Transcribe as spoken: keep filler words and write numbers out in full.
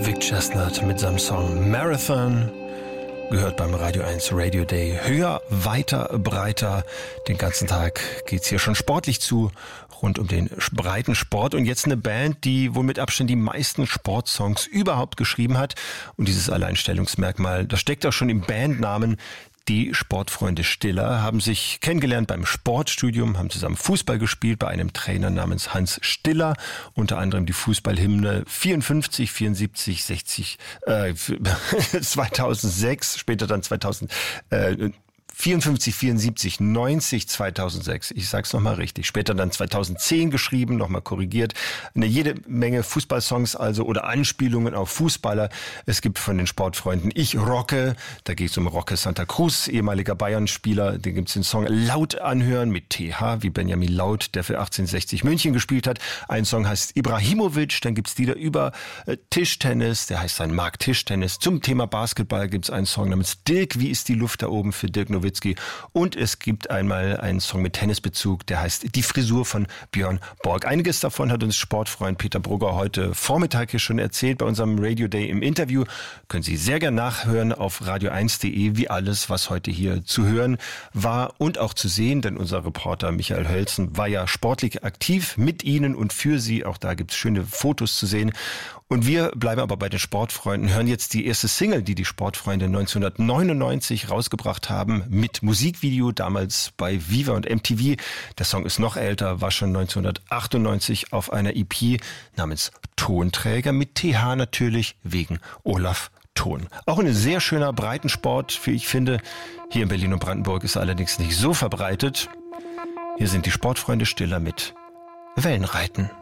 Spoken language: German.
Vic Chestnut mit seinem Song Marathon, gehört beim Radio eins Radio Day. Höher, weiter, breiter. Den ganzen Tag geht's hier schon sportlich zu, rund um den breiten Sport. Und jetzt eine Band, die wohl mit Abstand die meisten Sportsongs überhaupt geschrieben hat. Und dieses Alleinstellungsmerkmal, das steckt auch schon im Bandnamen. Die Sportfreunde Stiller haben sich kennengelernt beim Sportstudium, haben zusammen Fußball gespielt bei einem Trainer namens Hans Stiller, unter anderem die Fußballhymne vierundfünfzig, vierundsiebzig, sechzig, äh, zweitausendsechs, später dann zweitausend, äh, vierundfünfzig, vierundsiebzig, neunzig, zweitausendsechs. Ich sag's nochmal richtig. Später dann zweitausendzehn geschrieben, nochmal korrigiert. Eine jede Menge Fußballsongs also oder Anspielungen auf Fußballer. Es gibt von den Sportfreunden Ich Rocke. Da geht's um Roque Santa Cruz, ehemaliger Bayern-Spieler. Da gibt's den Song Laut anhören mit T H, wie Benjamin Laut, der für achtzehnhundertsechzig München gespielt hat. Ein Song heißt Ibrahimovic. Dann gibt's Lieder über äh, Tischtennis. Der heißt dann Mark Tischtennis. Zum Thema Basketball gibt's einen Song namens Dirk, wie ist die Luft da oben für Dirk Nowitzki. Und es gibt einmal einen Song mit Tennisbezug, der heißt Die Frisur von Björn Borg. Einiges davon hat uns Sportfreund Peter Brugger heute Vormittag hier schon erzählt bei unserem Radio Day im Interview. Können Sie sehr gern nachhören auf radio eins punkt de, wie alles, was heute hier zu hören war und auch zu sehen, denn unser Reporter Michael Hölzen war ja sportlich aktiv mit Ihnen und für Sie. Auch da gibt es schöne Fotos zu sehen. Und wir bleiben aber bei den Sportfreunden, hören jetzt die erste Single, die die Sportfreunde neunzehnhundertneunundneunzig rausgebracht haben, mit Musikvideo, damals bei Viva und M T V. Der Song ist noch älter, war schon neunzehnhundertachtundneunzig auf einer E P namens Tonträger, mit T H natürlich, wegen Olaf Thon. Auch ein sehr schöner Breitensport, wie ich finde. Hier in Berlin und Brandenburg ist er allerdings nicht so verbreitet. Hier sind die Sportfreunde Stiller mit Wellenreiten.